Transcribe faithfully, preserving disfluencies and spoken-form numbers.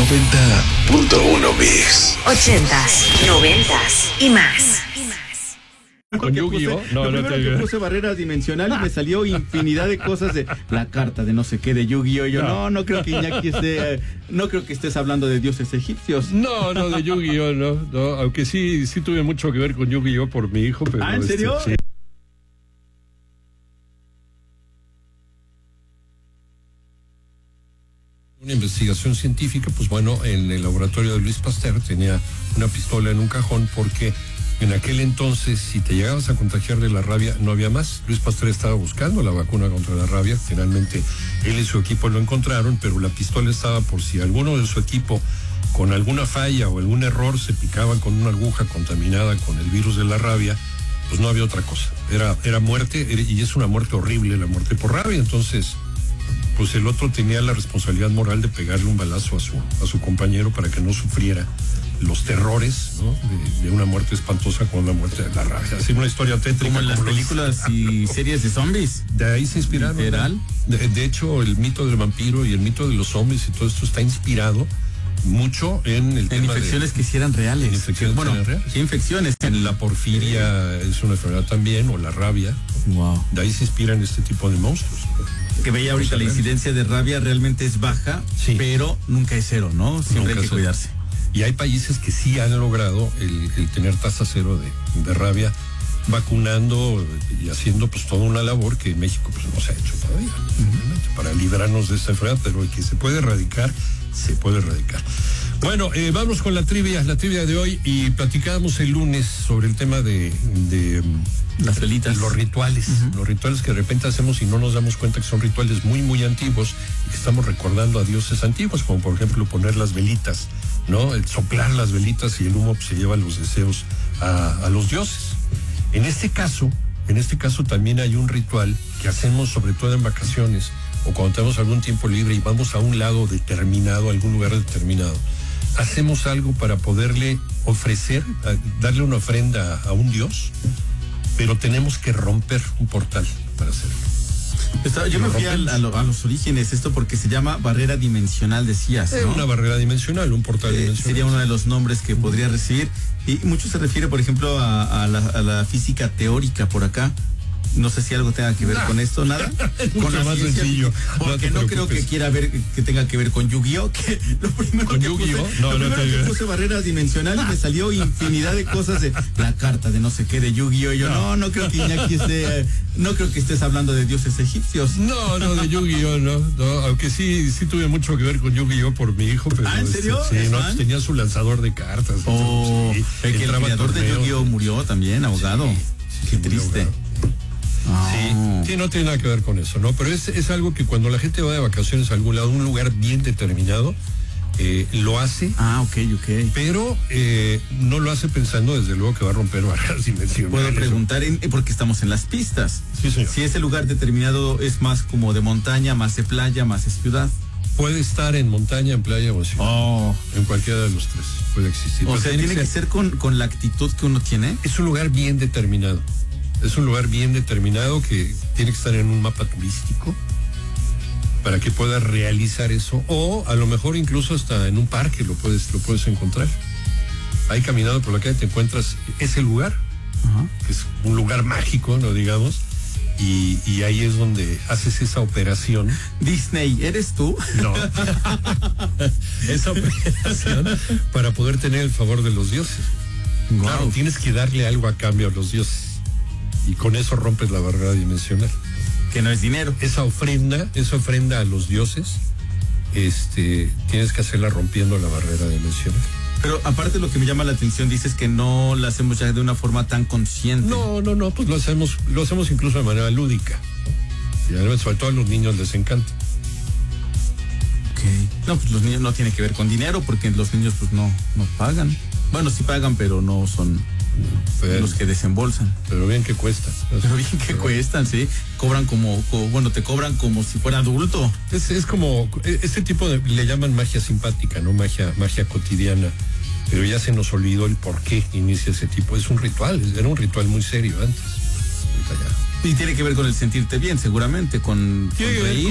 noventa punto uno Mix. Ochentas, noventas y más. Con Yu-Gi-Oh. No, lo no primero te... que puse barrera dimensional y me salió infinidad de cosas de la carta de no sé qué de Yu-Gi-Oh. Yo no, no, no creo que Iñaki esté, no creo que estés hablando de dioses egipcios. No, no, de Yu-Gi-Oh, no, no, aunque sí, sí tuve mucho que ver con Yu-Gi-Oh por mi hijo, pero... ¿Ah, en serio? Este, sí. Una investigación científica, pues bueno, en el laboratorio de Luis Pasteur tenía una pistola en un cajón porque en aquel entonces, si te llegabas a contagiar de la rabia, no había más. Luis Pasteur estaba buscando la vacuna contra la rabia. Finalmente, él y su equipo lo encontraron, pero la pistola estaba por si alguno de su equipo, con alguna falla o algún error, se picaba con una aguja contaminada con el virus de la rabia, pues no había otra cosa. Era, era muerte, era, y es una muerte horrible, la muerte por rabia. Entonces, pues el otro tenía la responsabilidad moral de pegarle un balazo a su, a su compañero para que no sufriera los terrores, ¿no? de, de una muerte espantosa con la muerte de la rabia. Así una historia tétrica. Como en las como películas los... y series de zombies. De ahí se inspiraron. ¿Literal? De, de hecho, el mito del vampiro y el mito de los zombies y todo esto está inspirado mucho en el en tema infecciones de, que hicieran reales. En infecciones bueno, que eran reales. ¿qué infecciones? En la porfiria es una enfermedad también, o la rabia. Wow. De ahí se inspiran este tipo de monstruos. Que veía ahorita la incidencia de rabia realmente es baja, sí, pero nunca es cero, ¿no? Siempre nunca hay que cuidarse. Y hay países que sí han logrado el, el tener tasa cero de, de rabia, vacunando y haciendo pues toda una labor que en México pues no se ha hecho todavía, uh-huh, para librarnos de esta enfermedad, pero que se puede erradicar, se puede erradicar. Bueno, eh, vamos con la trivia, la trivia de hoy, y platicábamos el lunes sobre el tema de, de las velitas, los rituales, uh-huh, los rituales que de repente hacemos y no nos damos cuenta que son rituales muy, muy antiguos y que estamos recordando a dioses antiguos, como por ejemplo poner las velitas, ¿no? El soplar las velitas y el humo pues, se lleva los deseos a, a los dioses. En este caso, en este caso también hay un ritual que hacemos sobre todo en vacaciones o cuando tenemos algún tiempo libre y vamos a un lado determinado, a algún lugar determinado. Hacemos algo para poderle ofrecer, darle una ofrenda a un dios, pero tenemos que romper un portal para hacerlo. Estaba, yo me fui a, a, lo, a los orígenes, esto porque se llama barrera dimensional, decías, ¿no? Es una barrera dimensional, un portal eh, dimensional. Sería uno de los nombres que podría recibir. Y mucho se refiere, por ejemplo, a, a, la, a la física teórica por acá. No sé si algo tenga que ver no. con esto, nada. Con la más ciencia, sencillo. Porque no, no creo que quiera ver que tenga que ver con Yu-Gi-Oh. Que lo primero ¿Con que Yu-Gi-Oh? puse, No, lo no primero te que puse barrera dimensional y me salió infinidad de cosas de la carta de no sé qué de Yu-Gi-Oh. Yo no, no creo que Iñaki esté, no creo que estés hablando de dioses egipcios. No, no, de Yu-Gi-Oh, no, no, aunque sí, sí tuve mucho que ver con Yu-Gi-Oh por mi hijo, pero. ¿Ah, en serio? Este, sí, no, pues tenía su lanzador de cartas. Oh, sí, el que el creador de Yu-Gi-Oh murió también, ahogado. Sí, sí, qué triste. Ahogado. Sí, sí, no tiene nada que ver con eso, ¿no? Pero es, es algo que cuando la gente va de vacaciones a algún lado, un lugar bien determinado, eh, lo hace. Ah, ok, ok. Pero eh, no lo hace pensando, desde luego, que va a romper barreras dimensionales. Puedo preguntar, en, porque estamos en las pistas. Sí, señor. Si ese lugar determinado es más como de montaña, más de playa, más de ciudad. Puede estar en montaña, en playa o en ciudad. Oh. En cualquiera de los tres puede existir. O Pero sea, tiene, tiene que ser, que ser con, con la actitud que uno tiene. Es un lugar bien determinado. Es un lugar bien determinado que tiene que estar en un mapa turístico para que puedas realizar eso, o a lo mejor incluso hasta en un parque lo puedes, lo puedes encontrar. Ahí caminando por la calle te encuentras ese lugar, uh-huh, que es un lugar mágico, no digamos, y, y ahí es donde haces esa operación. Disney, ¿eres tú? No. Esa operación para poder tener el favor de los dioses. Wow. Claro, tienes que darle algo a cambio a los dioses. Y con eso rompes la barrera dimensional. Que no es dinero. Esa ofrenda, esa ofrenda a los dioses, este, tienes que hacerla rompiendo la barrera dimensional. Pero aparte lo que me llama la atención, dices que no la hacemos ya de una forma tan consciente. No, no, no, pues lo hacemos, lo hacemos incluso de manera lúdica. Y además, sobre todo a los niños les encanta. Ok. No, pues los niños no tiene que ver con dinero, porque los niños pues no, no pagan. Bueno, sí pagan, pero no son pero, los que desembolsan. Pero bien que cuesta. Pero bien que pero, cuestan, sí. Cobran como, como, bueno, te cobran como si fuera adulto. Es, es como, este tipo de, le llaman magia simpática, ¿no? Magia, magia cotidiana. Pero ya se nos olvidó el por qué inicia ese tipo. Es un ritual, era un ritual muy serio antes. Y tiene que ver con el sentirte bien, seguramente, con, con reír.